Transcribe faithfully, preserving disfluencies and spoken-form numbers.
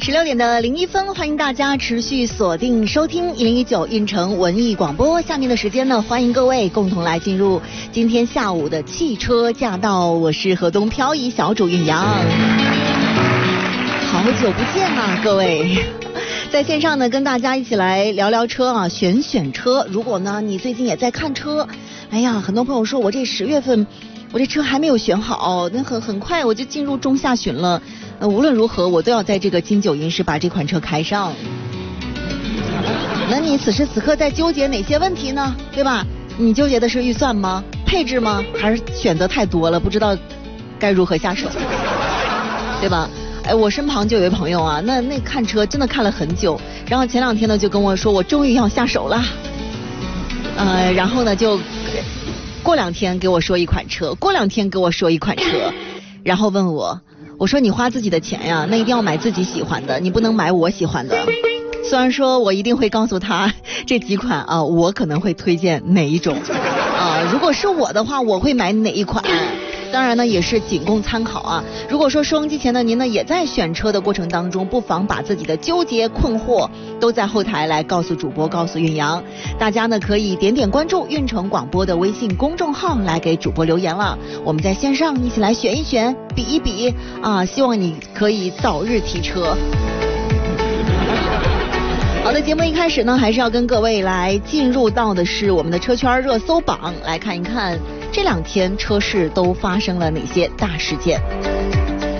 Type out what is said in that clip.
十六点的零一分，欢迎大家持续锁定收听一零一九运城文艺广播。下面的时间呢，欢迎各位共同来进入今天下午的汽车驾到。我是河东漂移小主运阳，好久不见啊，各位。在线上呢，跟大家一起来聊聊车啊，选选车。如果呢，你最近也在看车，哎呀，很多朋友说我这十月份，我这车还没有选好，那很很快我就进入中下旬了。呃，无论如何，我都要在这个金九银十把这款车开上。那你此时此刻在纠结哪些问题呢？对吧？你纠结的是预算吗？配置吗？还是选择太多了，不知道该如何下手？对吧？哎，我身旁就有一位朋友啊，那那看车真的看了很久，然后前两天呢就跟我说，我终于要下手了。呃，然后呢就过两天给我说一款车，过两天给我说一款车，然后问我。我说你花自己的钱呀，那一定要买自己喜欢的，你不能买我喜欢的。虽然说我一定会告诉他这几款啊，我可能会推荐哪一种啊，如果是我的话，我会买哪一款。当然呢，也是仅供参考啊。如果说收音机前的您呢，也在选车的过程当中，不妨把自己的纠结困惑都在后台来告诉主播，告诉运阳。大家呢可以点点关注运城广播的微信公众号来给主播留言了。我们在线上一起来选一选，比一比啊，希望你可以早日提车。好的，节目一开始呢，还是要跟各位来进入到的是我们的车圈热搜榜，来看一看这两天车市都发生了哪些大事件。